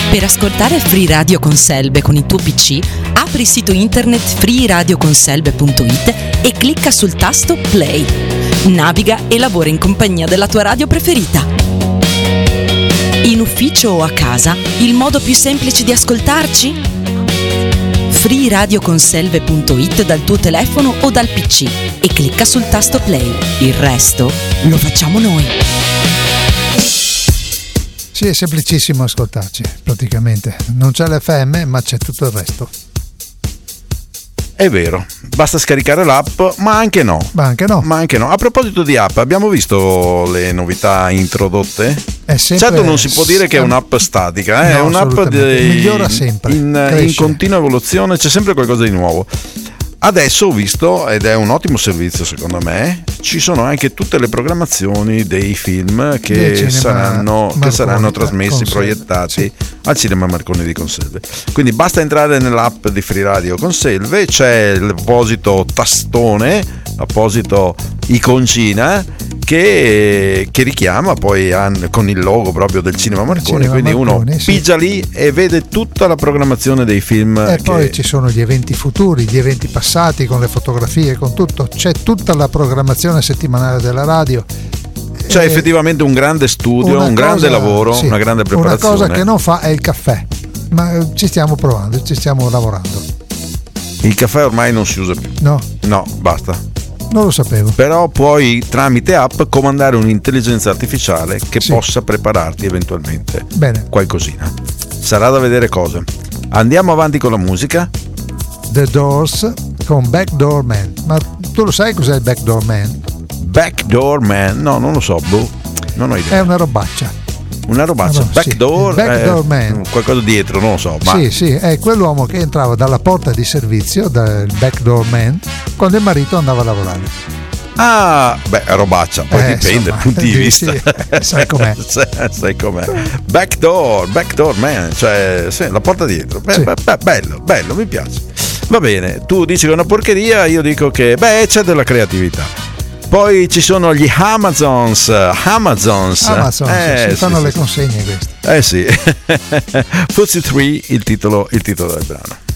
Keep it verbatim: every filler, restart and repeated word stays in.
Per ascoltare Free Radio con Selbe con il tuo P C, apri il sito internet free radio con selbe punto it e clicca sul tasto Play. Naviga e lavora in compagnia della tua radio preferita. In ufficio o a casa, il modo più semplice di ascoltarci? free radio con selbe punto it dal tuo telefono o dal P C e clicca sul tasto Play. Il resto lo facciamo noi. Sì, è semplicissimo ascoltarci, praticamente. Non c'è l'F M, ma c'è tutto il resto. È vero, basta scaricare l'app, ma anche no. Ma anche no. Ma anche no. A proposito di app, abbiamo visto le novità introdotte? È sempre, certo non si può dire che è un'app statica, eh? No, è un'app di, migliora sempre, in, in continua evoluzione, c'è sempre qualcosa di nuovo. Adesso ho visto, ed è un ottimo servizio secondo me, ci sono anche tutte le programmazioni dei film che saranno, Marconi, che saranno trasmessi, Conselve, proiettati sì. al cinema Marconi di Conselve. Quindi basta entrare nell'app di Free Radio Conselve, c'è l'apposito tastone, l'apposito iconcina che, che richiama poi con il logo proprio del cinema Marconi, cinema quindi Marconi, uno sì. pigia lì e vede tutta la programmazione dei film. E che... poi ci sono gli eventi futuri, gli eventi passati, con le fotografie, con tutto, c'è tutta la programmazione settimanale della radio. C'è effettivamente un grande studio, un cosa, grande lavoro, sì, una grande preparazione. Una cosa che non fa è il caffè, ma ci stiamo provando, ci stiamo lavorando. Il caffè ormai non si usa più. No. No, basta. Non lo sapevo. Però puoi tramite app comandare un'intelligenza artificiale che sì. possa prepararti eventualmente Bene. qualcosina. Sarà da vedere cosa. Andiamo avanti con la musica. The Doors con Backdoor Man. Ma tu lo sai cos'è il Backdoor Man? Backdoor Man? No, non lo so, boh. Non ho idea. È una robaccia. Una robaccia, no, backdoor, sì. Backdoor eh, Man. Qualcosa dietro, non lo so. Ma... Sì, sì, è quell'uomo che entrava dalla porta di servizio, dal Backdoor Man, quando il marito andava a lavorare. Ah, beh, robaccia, poi eh, dipende dai punti di vista. Sì, sai com'è. sai com'è. Backdoor, backdoor man, cioè sì, la porta dietro. Beh, sì. beh, bello, bello, mi piace. Va bene, tu dici che è una porcheria, io dico che, beh, c'è della creatività. Poi ci sono gli Amazons, Amazons, Amazon, eh, si fanno sì, le sì. consegne queste. Eh sì, Footsie tre il titolo, il titolo del brano.